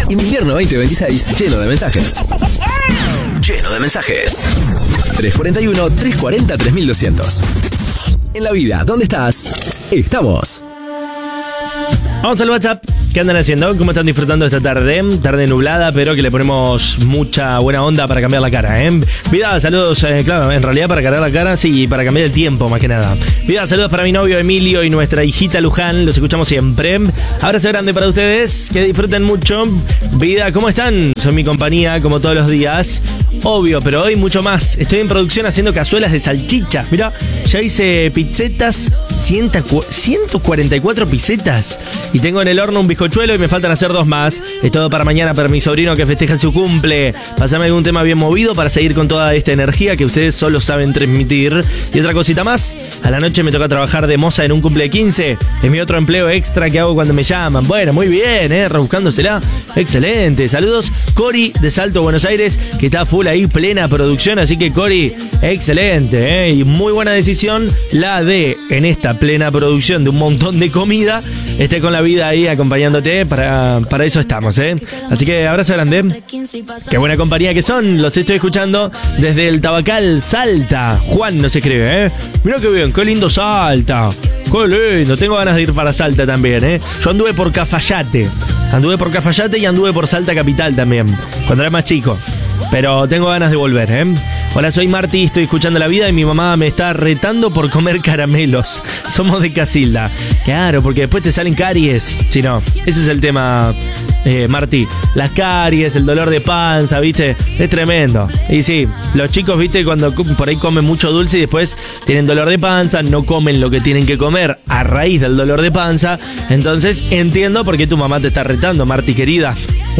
Invierno 2026 lleno de mensajes. Lleno de mensajes. 341-340-3200. En la vida, ¿dónde estás? Estamos. Vamos al WhatsApp. ¿Qué andan haciendo? ¿Cómo están disfrutando esta tarde? Tarde nublada, pero que le ponemos mucha buena onda para cambiar la cara, ¿eh? Vida, saludos, claro, en realidad para cargar la cara, sí, para cambiar el tiempo, más que nada. Vida, saludos para mi novio Emilio y nuestra hijita Luján, los escuchamos siempre. Abrazo grande para ustedes, que disfruten mucho. Vida, ¿cómo están? Son mi compañía, como todos los días. Obvio, pero hoy mucho más. Estoy en producción haciendo cazuelas de salchicha. Mirá, ya hice pizzetas, 144 pizzetas. Y tengo en el horno un bizcochuelo y me faltan hacer 2 más. Es todo para mañana, para mi sobrino que festeja su cumple. Pásame algún tema bien movido para seguir con toda esta energía que ustedes solo saben transmitir. Y otra cosita más, a la noche me toca trabajar de moza en un cumple de 15. Es mi otro empleo extra que hago cuando me llaman. Bueno, muy bien, rebuscándosela. Excelente. Saludos, Cori de Salto, Buenos Aires, que está full ahí, plena producción. Así que Cori, excelente, y muy buena decisión la de, en esta plena producción de un montón de comida, esté con la vida ahí acompañándote. Para eso estamos, Así que abrazo grande. Qué buena compañía que son. Los estoy escuchando desde el Tabacal, Salta. Juan nos escribe, Mirá qué bien, qué lindo Salta. Qué lindo, tengo ganas de ir para Salta también, Yo anduve por Cafayate y anduve por Salta Capital también, cuando era más chico. Pero tengo ganas de volver, Hola, soy Marti, estoy escuchando la vida y mi mamá me está retando por comer caramelos. Somos de Casilda. Claro, porque después te salen caries. Si no, ese es el tema, Marti. Las caries, el dolor de panza, ¿viste? Es tremendo. Y sí, los chicos, ¿viste? Cuando por ahí comen mucho dulce y después tienen dolor de panza, no comen lo que tienen que comer a raíz del dolor de panza. Entonces entiendo por qué tu mamá te está retando, Marti, querida.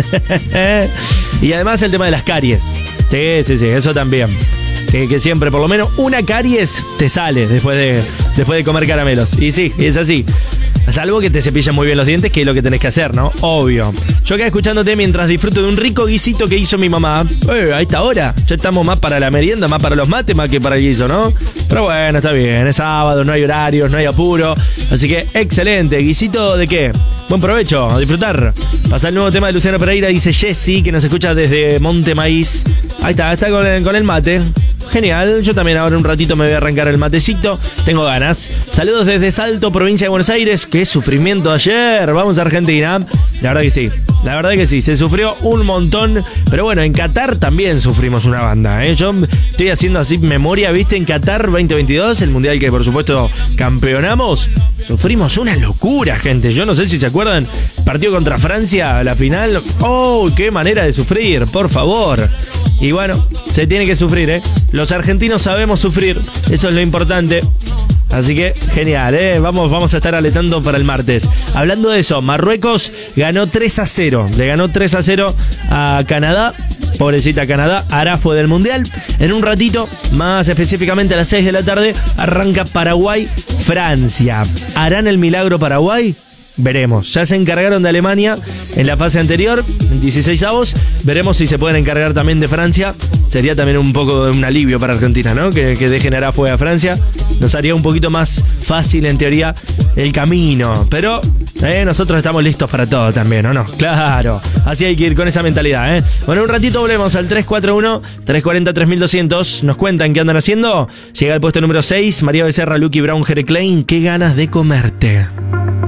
Y además el tema de las caries. Sí, eso también. Que siempre, por lo menos, una caries te sale después de comer caramelos. Y sí, es así. Salvo que te cepillen muy bien los dientes, que es lo que tenés que hacer, ¿no? Obvio. Yo acá escuchándote mientras disfruto de un rico guisito que hizo mi mamá. A esta hora ya estamos más para la merienda, más para los mates, más que para el guiso, ¿no? Pero bueno, está bien. Es sábado, no hay horarios, no hay apuro. Así que excelente. ¿Guisito de qué? Buen provecho, a disfrutar. Pasa el nuevo tema de Luciano Pereira, dice Jessy, que nos escucha desde Monte Maíz. Ahí está con el mate. Genial, yo también ahora un ratito me voy a arrancar el matecito. Tengo ganas. Saludos desde Salto, provincia de Buenos Aires. Qué sufrimiento ayer. Vamos a Argentina. La verdad que sí, se sufrió un montón. Pero bueno, en Qatar también sufrimos una banda, Yo estoy haciendo así memoria, ¿viste? En Qatar 2022, el mundial que por supuesto campeonamos, sufrimos una locura, gente. Yo no sé si se acuerdan, partido contra Francia, la final. ¡Oh, qué manera de sufrir! Por favor. Y bueno, se tiene que sufrir, Los argentinos sabemos sufrir, eso es lo importante. Así que genial, vamos a estar aletando para el martes. Hablando de eso, Marruecos ganó 3-0. Le ganó 3-0 a Canadá. Pobrecita Canadá, hará fue del Mundial. En un ratito, más específicamente a las 6 de la tarde, arranca Paraguay-Francia. ¿Harán el milagro Paraguay? Veremos. Ya se encargaron de Alemania en la fase anterior, en 16avos. Veremos si se pueden encargar también de Francia. Sería también un poco de un alivio para Argentina, ¿no? Que dejen fue a Francia. Nos haría un poquito más fácil, en teoría, el camino. Pero nosotros estamos listos para todo también, ¿o no? Claro. Así hay que ir con esa mentalidad, Bueno, un ratito volvemos al 341-340-3200. Nos cuentan qué andan haciendo. Llega al puesto número 6, María Becerra, Lucky Brown, Jere Klein. Qué ganas de comerte.